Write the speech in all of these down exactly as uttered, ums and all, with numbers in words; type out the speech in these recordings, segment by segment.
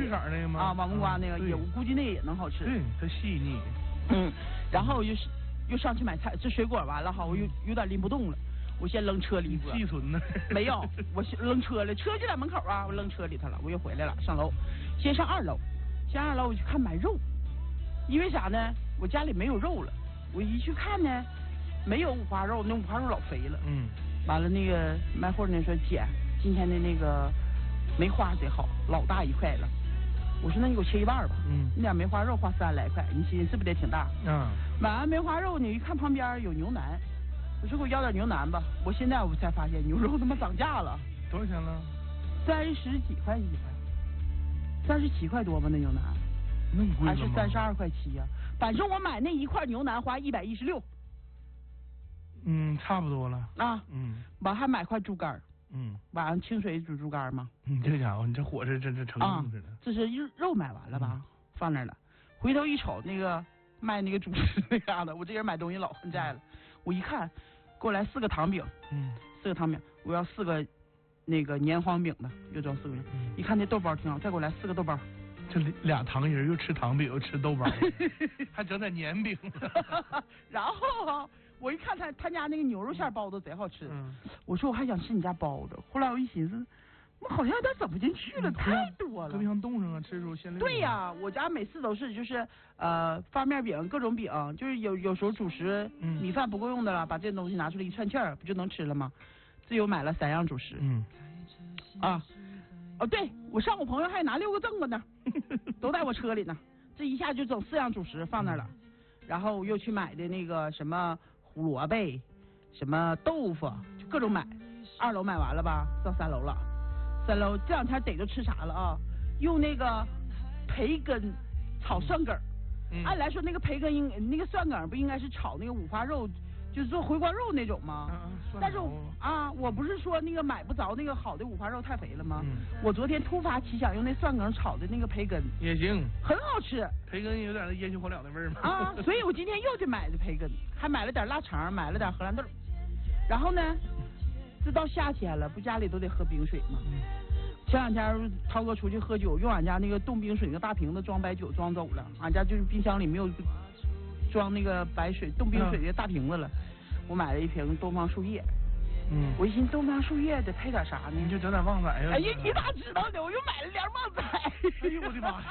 绿色那个吗？ 啊，王木瓜那个， 嗯、 也我估计那也能好吃。 对，它细腻。 嗯，然后又是又上去买菜，这水果完了哈，我又有点拎不动了，我先扔车里一个。 寄存呢？ 没有，我先扔车里，车就在门口啊，我扔车里头了，我又回来了，上楼，先上二楼，先二楼我去看买肉，因为啥呢？我家里没有肉了，我一去看呢，没有五花肉，那五花肉老肥了。 嗯。 完了，那个卖货那说姐，今天的那个梅花贼好，老大一块了。我说那你给我切一半吧。嗯。那点梅花肉花三十来块，你寻思是不是得挺大？嗯。买完梅花肉，你一看旁边有牛腩，我说给我要点牛腩吧。我现在我才发现牛肉他妈涨价了。 多少钱了？ 三十几块一块，三十七块多吧那牛腩。 那么贵还是三十二块七呀？反正我买那一块牛腩花一百一十六。 嗯，差不多了。 啊。嗯。完还买块猪肝。嗯。晚上清水煮猪肝吗？ 嗯，这家伙，你这伙食真是成功似的。 这是肉买完了吧？嗯、放那儿了。回头一瞅，那个卖那个主食那样的，我这人买东西老恨债了。我一看，给我来四个糖饼。嗯。四个糖饼，我要四个那个年黄饼的，又装四个人。嗯、一看那豆包挺好，再给我来四个豆包。 这俩糖人又吃糖饼又吃豆包，还整点年饼。 然后我一看他他家那个牛肉馅包子贼好吃，嗯、我说我还想吃你家包子。后来我一寻思，我好像有点整不进去了，嗯、太多了。 搁冰箱冻上啊，吃出鲜亮。 对呀、啊，我家每次都是就是呃发面饼各种饼，就是有有时候主食、嗯、米饭不够用的了，把这东西拿出来一串气儿，不就能吃了吗？自由买了三样主食。嗯。啊。哦，对，我上我朋友还拿六个赠子呢，都在我车里呢。这一下就整四样主食放那儿了，然后又去买的那个什么胡萝卜、什么豆腐，就各种买。二楼买完了吧，到三楼了。三楼这两天逮着吃啥了啊？用那个培根炒蒜梗儿。嗯、按来说那个培根应那个蒜梗不应该是炒那个五花肉？就是做回锅肉那种吗？嗯、但是啊，我不是说那个买不着那个好的五花肉太肥了吗？嗯、我昨天突发奇想，用那蒜梗炒的那个培根也行， 很好吃。 培根有点那烟熏火燎的味儿吗？ 啊，所以我今天又去买的培根，还买了点腊肠，买了点荷兰豆。然后呢，这到夏天了，不家里都得喝冰水吗？嗯、前两天涛哥出去喝酒，用俺家那个冻冰水那个大瓶子装白酒装走了，俺家就是冰箱里没有装那个白水冻冰水的大瓶子了。嗯、我买了一瓶东方树叶。嗯，我一寻东方树叶得配点啥呢？ 你就整点旺仔呀！ 哎呀，你咋知道的？我又买了点旺仔。 哎呦我的妈！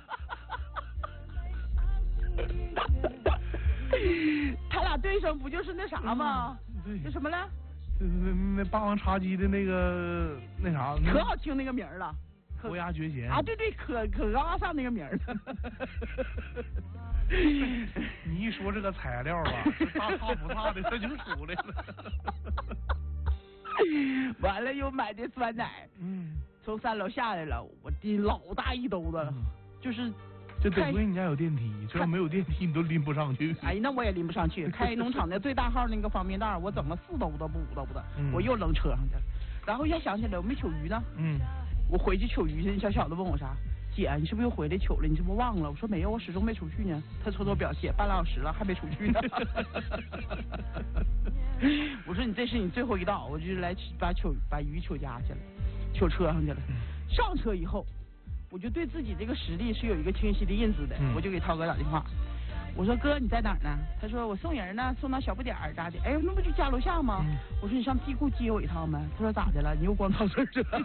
他俩对上不就是那啥吗？ 嗯、对， 那什么了？ 那那那霸王茶姬的那个那啥， 可好听那个名了。 伯牙绝弦啊，对对，可可高大上那个名儿。 你一说这个材料吧，大差不差的，这就出来了。 完了又买的酸奶，嗯，从三楼下来了，我拎老大一兜子，嗯、就是。 这得亏你家有电梯，这要没有电梯你都拎不上去。 哎，那我也拎不上去。开农场的最大号那个方便袋，我整了四兜子不五兜子，嗯、我又扔车上去了。然后又想起来我没取鱼呢，嗯，我回去取鱼去，小小子问我啥？姐，你是不是又回来取了？你是不是忘了？我说没有，我始终没出去呢。他瞅瞅表，写半拉小时了，还没出去呢。我说你这是你最后一道，我就来把取把鱼取家去了，取车上去了。上车以后，我就对自己这个实力是有一个清晰的认知的，嗯、我就给涛哥打电话，我说哥你在哪儿呢？他说我送人呢，送到小不点儿咋的？哎，那不就家楼下吗？嗯、我说你上地库接我一趟呗。他说咋的了？你又光操事儿去了。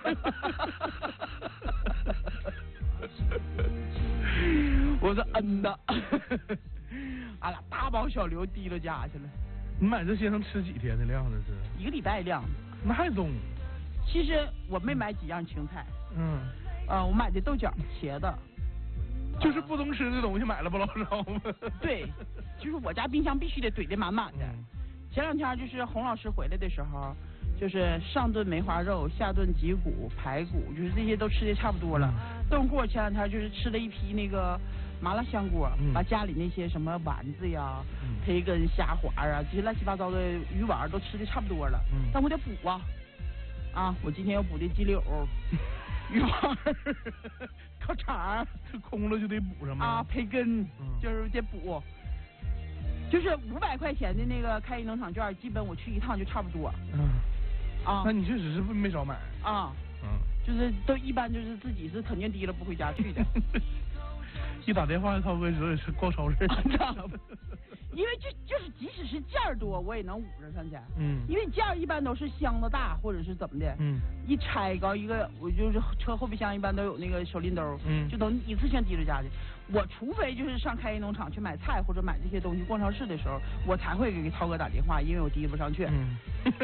我说嗯的，俺俩大包小流提溜家去了。 你买这些能吃几天的量？这是一个礼拜量。 那还中。 其实我没买几样青菜，嗯，呃，我买的豆角、茄子， 就是不能吃的东西买了不老少吗？ 对，就是我家冰箱必须得怼得满满的。嗯、前两天就是洪老师回来的时候，就是上顿梅花肉，下顿脊骨、排骨，就是这些都吃的差不多了。炖锅前两天就是吃了一批那个麻辣香锅，嗯、把家里那些什么丸子呀、嗯、培根、虾滑啊，这些乱七八糟的鱼丸都吃的差不多了。嗯、但我得补啊。啊！我今天要补的鸡柳、鱼丸、烤肠， 这空了就得补上啊！培根，嗯、就是得补，就是五百块钱的那个开一农场券，基本我去一趟就差不多。嗯，啊， 那你确实是没少买啊。嗯， 就是都一般就是自己是肯定提了不回家去的。 一打电话，涛哥说是逛超市。 因为就就是即使是件儿多，我也能捂着上去。 嗯。 因为件儿一般都是箱子大或者是怎么的。 嗯。 一拆高一个，我就是车后备箱一般都有那个手拎兜。 嗯。就能一次性提着家去。我除非就是上开业农场去买菜或者买这些东西逛超市的时候，我才会给涛哥打电话，因为我提不上去。 嗯。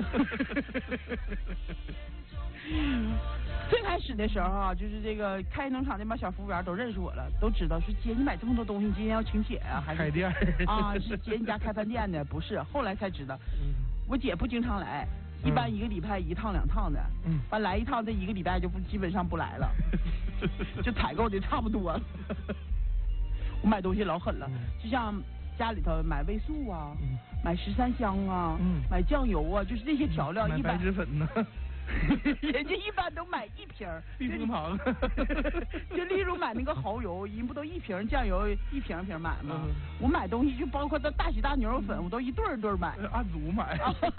最开始的时候啊，就是这个开业农场那帮小服务员都认识我了，都知道说姐你买这么多东西，你今天要请姐啊，还是开店啊？是姐你家开饭店的？不是，后来才知道，嗯、我姐不经常来，一般一个礼拜一趟两趟的，嗯，完来一趟这一个礼拜就不基本上不来了，就采购的差不多了。我买东西老狠了，嗯、就像家里头买味素啊，嗯、买十三香啊，嗯、买酱油啊，就是这些调料， 嗯、 一般买白脂粉呢。 人家一般都买一瓶避风塘， 就例如买那个蚝油，人不都一瓶酱油一瓶一瓶买吗？嗯、我买东西就包括这大喜大牛肉粉，嗯、我都一对儿对儿买， 按组买。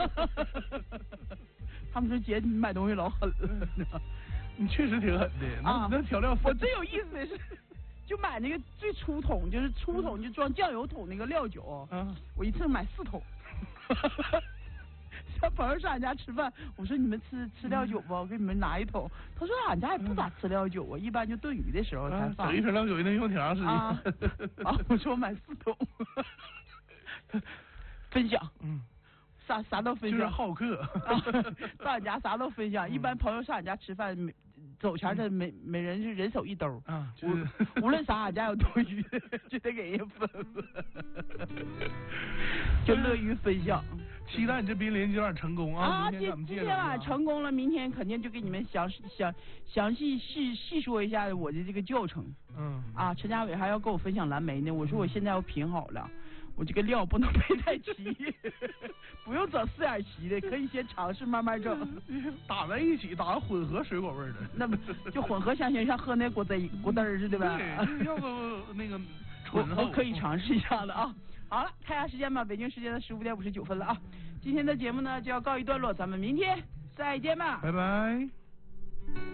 他们说姐你买东西老狠了， 你确实挺狠的。啊，那调料我最有意思的是，就买那个最粗桶，就是粗桶就装酱油桶那个料酒，嗯、我一次买四桶。小朋友上俺家吃饭，我说你们吃吃料酒不？我给你们拿一桶。他说俺家也不咋吃料酒啊，一般就炖鱼的时候才放。 整一瓶料酒能用挺长时间。 啊，啊我说我买四桶，分享，嗯，啥啥都分享。 就是好客。 啊，到俺家啥都分享，一般朋友上俺家吃饭，每走前他每每人就人手一兜。啊，就是无论啥，俺家有多余的就得给人分分。就乐于分享。 期待你这濒临今晚成功啊！ 啊，今今天晚上成功了，明天肯定就给你们详详详细细细说一下我的这个教程。嗯。啊，陈家伟还要跟我分享蓝莓呢，我说我现在要品好了，我这个料不能配太齐，不用整四眼齐的，可以先尝试慢慢整。 打在一起，打混合水果味的。 那不就混合香型，像喝那果汁果汁似的呗？ 对，要不那个醇厚。我可以尝试一下的啊。好了，看一下时间吧，北京时间的十五点五十九分了啊。今天的节目呢就要告一段落，咱们明天再见吧， 拜拜。